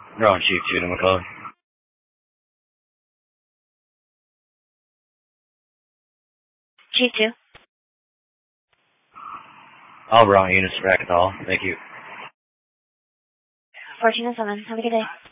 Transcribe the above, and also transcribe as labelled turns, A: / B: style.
A: Ground Chief Judah McCullough.
B: Chief 2.
A: All wrong units for Racketal. Thank you.
B: 1407. Have a good day.